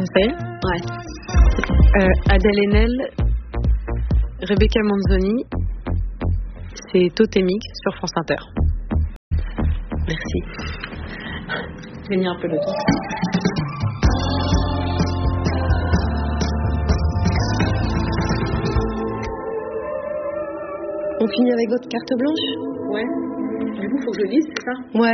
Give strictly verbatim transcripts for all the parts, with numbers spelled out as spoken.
français. Ouais. Euh, Adèle Haenel, Rebecca Manzoni, c'est Totémix sur France Inter. Merci. Je vais venir un peu le temps. On finit avec votre carte blanche ? Ouais. Du coup, faut que je lise, c'est ça ? Ouais.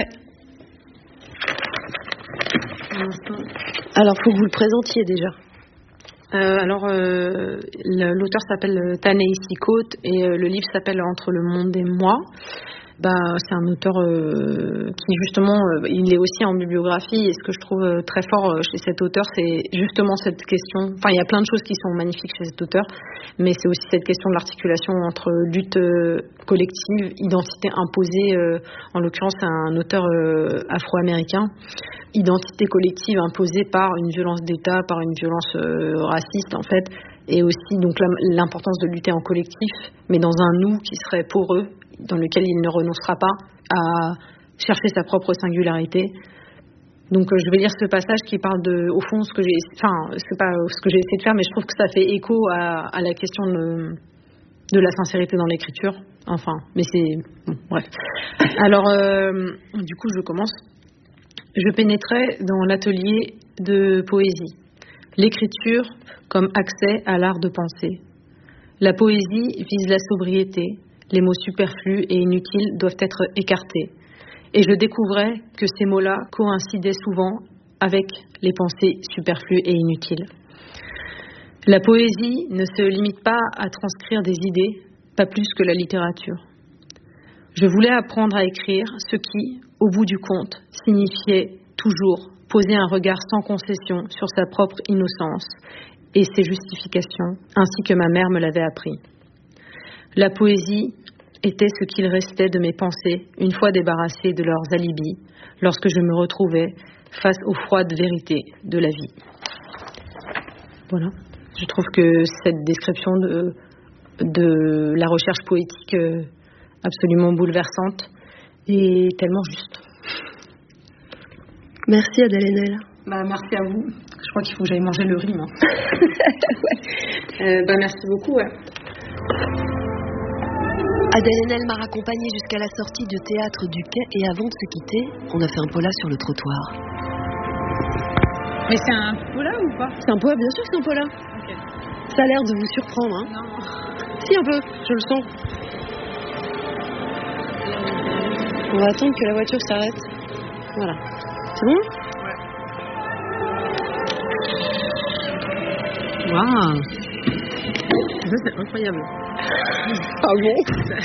Alors, faut que vous le présentiez déjà. Euh, alors, euh, l'auteur s'appelle Ta-Nehisi Coates et euh, le livre s'appelle Entre le monde et moi. Bah, c'est un auteur euh, qui justement, euh, il est aussi en bibliographie, et ce que je trouve euh, très fort euh, chez cet auteur, c'est justement cette question. Enfin, il y a plein de choses qui sont magnifiques chez cet auteur, mais c'est aussi cette question de l'articulation entre lutte euh, collective, identité imposée. Euh, en l'occurrence, c'est un auteur euh, afro-américain. Identité collective imposée par une violence d'État, par une violence euh, raciste en fait, et aussi donc l'importance de lutter en collectif, mais dans un nous qui serait poreux, dans lequel il ne renoncera pas à chercher sa propre singularité. Donc euh, je vais lire ce passage qui parle de, au fond, ce que j'ai, enfin c'est pas ce que j'ai essayé de faire, mais je trouve que ça fait écho à, à la question de, de la sincérité dans l'écriture. Enfin, mais c'est bon, bref. Alors euh, du coup, je commence. Je pénétrais dans l'atelier de poésie, l'écriture comme accès à l'art de penser. La poésie vise la sobriété, les mots superflus et inutiles doivent être écartés. Et je découvrais que ces mots-là coïncidaient souvent avec les pensées superflues et inutiles. La poésie ne se limite pas à transcrire des idées, pas plus que la littérature. Je voulais apprendre à écrire ce qui, au bout du compte, signifiait toujours poser un regard sans concession sur sa propre innocence et ses justifications, ainsi que ma mère me l'avait appris. La poésie était ce qu'il restait de mes pensées, une fois débarrassées de leurs alibis, lorsque je me retrouvais face aux froides vérités de la vie. Voilà. Je trouve que cette description de, de la recherche poétique euh, absolument bouleversante et tellement juste. Merci Adèle Haenel. Bah, merci à vous. Je crois qu'il faut que j'aille manger le riz, moi. ouais. euh, bah, merci beaucoup. Ouais. Adèle Haenel m'a raccompagnée jusqu'à la sortie du théâtre du Quai et avant de se quitter, on a fait un pola sur le trottoir. Mais c'est un pola ou pas ? C'est un pola, bien sûr que c'est un pola. Okay. Ça a l'air de vous surprendre, hein ? Non. Si, un peu, je le sens. On va attendre que la voiture s'arrête. Voilà. C'est bon ? Ouais. Waouh ! Ça, c'est incroyable. Ah bon ?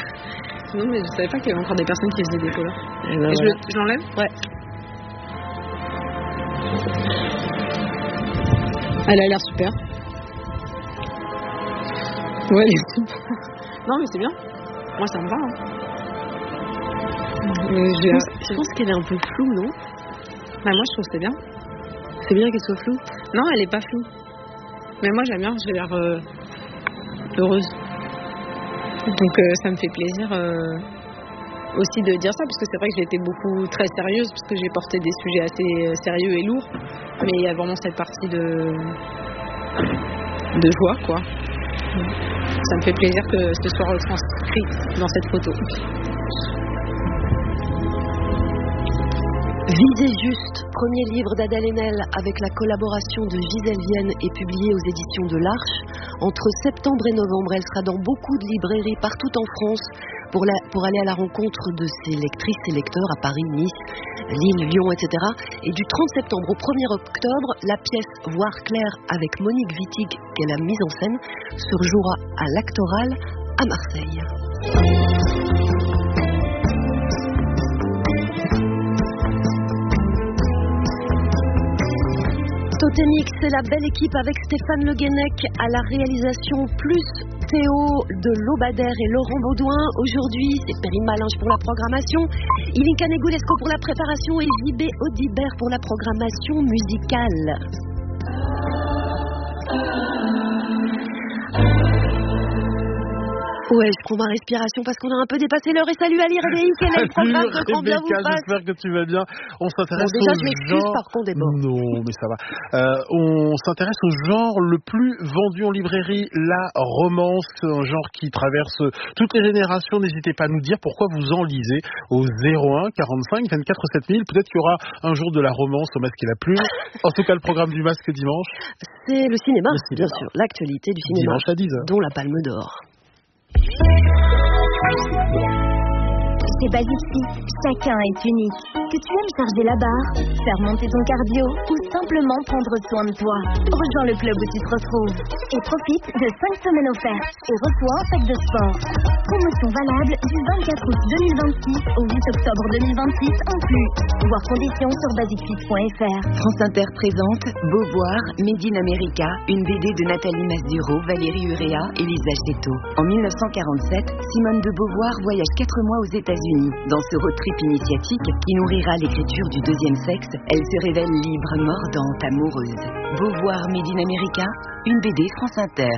Non, mais je savais pas qu'il y avait encore des personnes qui faisaient des polas. Et ben Et voilà. je, je l'enlève ? Ouais. Elle a l'air super. Ouais, elle est super. Non, mais c'est bien. Moi, ça me va. Hein. Mais je, pense, je pense qu'elle est un peu floue, non ? Bah, moi, je trouve que c'est bien. C'est bien qu'elle soit floue ? Non, elle est pas floue. Mais moi, j'aime bien. J'ai l'air euh, heureuse. Donc, euh, ça me fait plaisir euh, aussi de dire ça, parce que c'est vrai que j'ai été beaucoup très sérieuse, parce que j'ai porté des sujets assez sérieux et lourds. Mais il y a vraiment cette partie de, de joie, quoi. Ça me fait plaisir que ce soit retranscrit dans cette photo. Visez juste, premier livre d'Adèle Haenel avec la collaboration de Gisèle Vienne et publié aux éditions de l'Arche. Entre septembre et novembre, elle sera dans beaucoup de librairies partout en France pour, la, pour aller à la rencontre de ses lectrices et lecteurs à Paris, Nice, Lille, Lyon, et cetera. Et du trente septembre au premier octobre, la pièce Voir clair avec Monique Wittig, qu'elle a mise en scène, se rejouera à l'Actoral à Marseille. Totémix, c'est la belle équipe avec Stéphane Le Guenec à la réalisation, plus Théo de Lobadère et Laurent Baudouin. Aujourd'hui, c'est Perrine Malinge pour la programmation, Ilinka Negulesco pour la préparation et J B Audibert pour la programmation musicale. Ouais, je prends ma respiration parce qu'on a un peu dépassé l'heure. Et salut Ali Rebéi, quel est le programme de Grand Bien vous fasse? J'espère que tu vas bien. On s'intéresse bon, déjà, au je m'excuse genre... par contre des bords. Non, mais ça va. Euh, on s'intéresse au genre le plus vendu en librairie, la romance, un genre qui traverse toutes les générations. N'hésitez pas à nous dire pourquoi vous en lisez au zéro un quarante-cinq vingt-quatre sept mille. Peut-être qu'il y aura un jour de la romance au Masque et la Plume. En tout cas, le programme du Masque dimanche. C'est le cinéma, le cinéma. Bien sûr, l'actualité du cinéma. Dimanche à dix heures. Dont la Palme d'Or. Chez Basic Fit, chacun est unique. Que tu aimes charger la barre, faire monter ton cardio ou simplement prendre soin de toi, rejoins le club où tu te retrouves et profite de cinq semaines offertes et reçois un sac de sport. Promotion valable du vingt-quatre août deux mille vingt-six au huit octobre deux mille vingt-six inclus. Voir conditions sur basic fit point f r. France Inter présente Beauvoir, Made in America, une B D de Nathalie Masduro, Valérie Urrea et Lisa Chetto. En mille neuf cent quarante-sept, Simone de Beauvoir voyage quatre mois aux États-Unis. Dans ce road trip initiatique qui nourrira l'écriture du deuxième sexe, elle se révèle libre, mordante, amoureuse. Beauvoir, Made in America, une B D France Inter.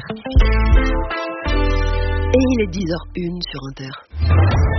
Et il est dix heures une sur Inter.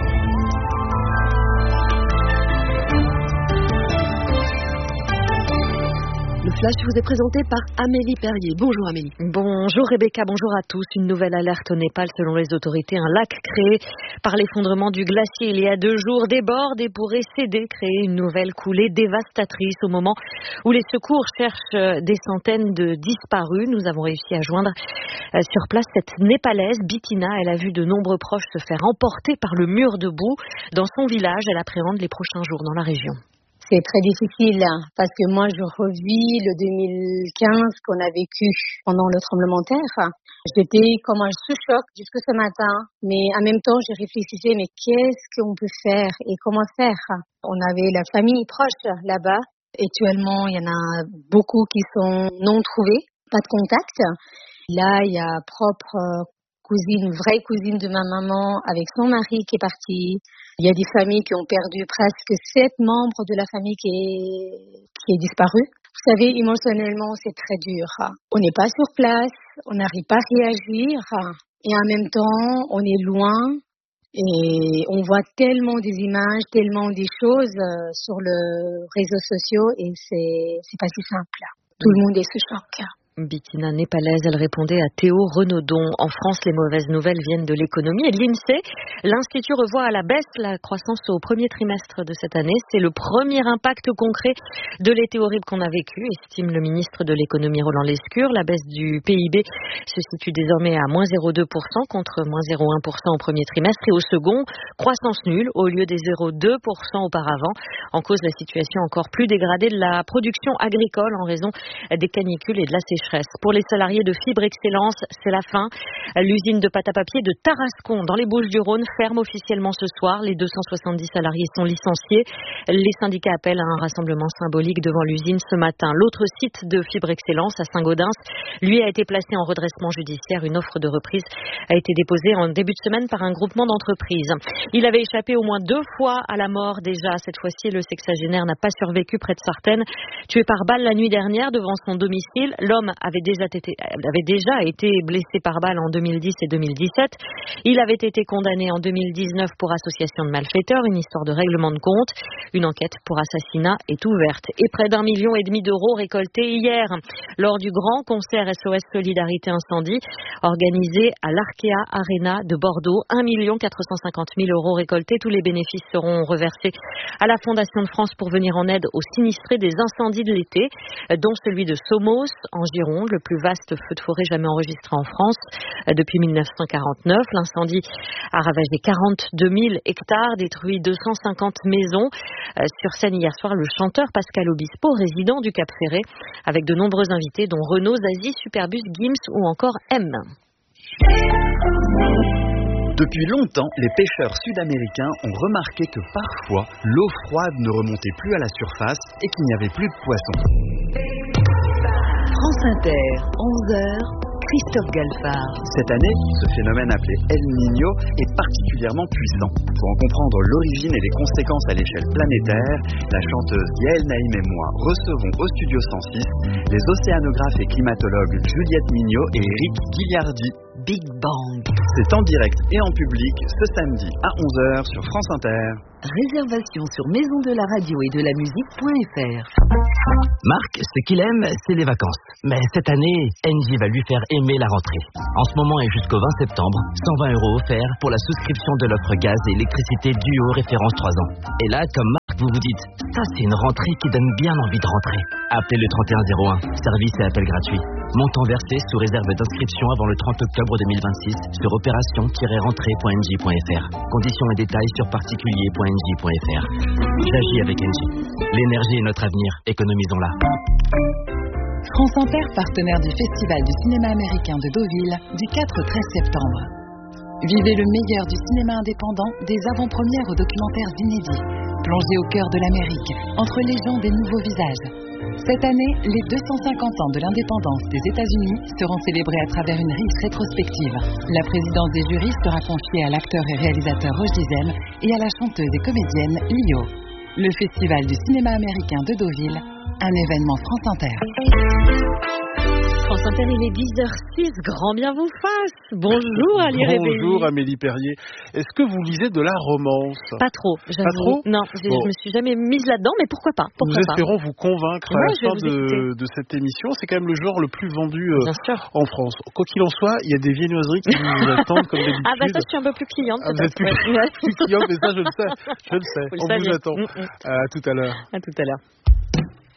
Le flash vous est présenté par Amélie Perrier. Bonjour Amélie. Bonjour Rebecca, bonjour à tous. Une nouvelle alerte au Népal selon les autorités. Un lac créé par l'effondrement du glacier il y a deux jours déborde et pourrait céder, créer une nouvelle coulée dévastatrice au moment où les secours cherchent des centaines de disparus. Nous avons réussi à joindre sur place cette Népalaise, Bitina. Elle a vu de nombreux proches se faire emporter par le mur de boue. Dans son village, elle appréhende les prochains jours dans la région. C'est très difficile parce que moi je revis le deux mille quinze qu'on a vécu pendant le tremblement de terre. J'étais comme un sous-choc jusque ce matin, mais en même temps je réfléchissais mais qu'est-ce qu'on peut faire et comment faire. On avait la famille proche là-bas. Actuellement il y en a beaucoup qui sont non trouvés, pas de contact. Là il y a propre cousine, vraie cousine de ma maman avec son mari qui est parti. Il y a des familles qui ont perdu presque sept membres de la famille qui est, qui est disparu. Vous savez, émotionnellement, c'est très dur. On n'est pas sur place, on n'arrive pas à réagir. Et en même temps, on est loin et on voit tellement des images, tellement des choses sur les réseaux sociaux et c'est, c'est pas si simple. Tout le monde est sous choc. Bitina népalaise, elle répondait à Théo Renaudon. En France, les mauvaises nouvelles viennent de l'économie et de l'INSEE. L'Institut revoit à la baisse la croissance au premier trimestre de cette année. C'est le premier impact concret de l'été horrible qu'on a vécu, estime le ministre de l'économie Roland Lescure. La baisse du P I B se situe désormais à moins zéro virgule deux pour cent contre moins zéro virgule un pour cent au premier trimestre et au second, croissance nulle au lieu des zéro virgule deux pour cent auparavant. En cause, la situation encore plus dégradée de la production agricole en raison des canicules et de la sécheresse. Pour les salariés de Fibre Excellence, c'est la fin. L'usine de pâte à papier de Tarascon, dans les Bouches-du-Rhône, ferme officiellement ce soir. Les deux cent soixante-dix salariés sont licenciés. Les syndicats appellent à un rassemblement symbolique devant l'usine ce matin. L'autre site de Fibre Excellence, à Saint-Gaudens, lui a été placé en redressement judiciaire. Une offre de reprise a été déposée en début de semaine par un groupement d'entreprises. Il avait échappé au moins deux fois à la mort déjà. Cette fois-ci, le sexagénaire n'a pas survécu près de Sartène. Tué par balle la nuit dernière devant son domicile, l'homme avait déjà été, avait déjà été blessé par balle en deux mille dix et deux mille dix-sept. Il avait été condamné en deux mille dix-neuf pour association de malfaiteurs, une histoire de règlement de compte. Une enquête pour assassinat est ouverte. Et près d'un million et demi d'euros récoltés hier lors du grand concert S O S Solidarité Incendie organisé à l'Arkea Arena de Bordeaux. un million quatre cent cinquante mille euros récoltés. Tous les bénéfices seront reversés à la Fondation de France pour venir en aide aux sinistrés des incendies de l'été, dont celui de Somos en Gironde, le plus vaste feu de forêt jamais enregistré en France depuis mille neuf cent quarante-neuf. L'incendie a ravagé quarante-deux mille hectares, détruit deux cent cinquante maisons. Sur scène hier soir, le chanteur Pascal Obispo, résident du Cap Ferré, avec de nombreux invités dont Renaud, Zazie, Superbus, Gims ou encore M. Depuis longtemps, les pêcheurs sud-américains ont remarqué que parfois, l'eau froide ne remontait plus à la surface et qu'il n'y avait plus de poissons. France Inter, onze heures, Christophe Galfard. Cette année, ce phénomène appelé El Niño est particulièrement puissant. Pour en comprendre l'origine et les conséquences à l'échelle planétaire, la chanteuse Yael Naïm et moi recevons au Studio cent six les océanographes et climatologues Juliette Mignot et Eric Guilliardi. Big Bang. C'est en direct et en public ce samedi à onze heures sur France Inter. Réservation sur maison de la radio et de la musique.fr. Marc, ce qu'il aime, c'est les vacances. Mais cette année, Engie va lui faire aimer la rentrée. En ce moment et jusqu'au vingt septembre, cent vingt euros offerts pour la souscription de l'offre gaz et électricité duo référence trois ans. Et là, comme Marc, vous vous dites, ça c'est une rentrée qui donne bien envie de rentrer. Appelez le trente et un zéro un, service et appel gratuit. Montant versé sous réserve d'inscription avant le trente octobre deux mille vingt-six sur opération tiret rentrée point engie point f r. Conditions et détails sur particulier point engie point f r. J'agis avec Engie. L'énergie est notre avenir, économisons-la. France Inter, partenaire du Festival du cinéma américain de Deauville, du quatre au treize septembre. Vivez le meilleur du cinéma indépendant, des avant-premières aux documentaires inédits. Plongez au cœur de l'Amérique, entre légendes et nouveaux visages. Cette année, les deux cent cinquante ans de l'indépendance des États-Unis seront célébrés à travers une riche rétrospective. La présidence des jurys sera confiée à l'acteur et réalisateur Roche Dizem et à la chanteuse et comédienne Lio. Le Festival du cinéma américain de Deauville, un événement France Inter. France Inter, il est dix heures six, grand bien vous fasse. Bonjour Ali Rébelli. Bonjour Amélie Perrier. Est-ce que vous lisez de la romance? Pas trop, j'avoue. Pas trop? Non, je, bon. je me suis jamais mise là-dedans, mais pourquoi pas pourquoi Nous pas. espérons vous convaincre à ouais, la fin de, de cette émission. C'est quand même le genre le plus vendu euh, en France. Quoi qu'il en soit, il y a des viennoiseries qui nous attendent comme d'habitude. Ah bah ça, je suis un peu plus cliente. Ah, vous êtes plus, plus cliente, mais ça je le sais. Je le sais. Vous On vous attend. Mm -mm. À tout à l'heure. À tout à l'heure.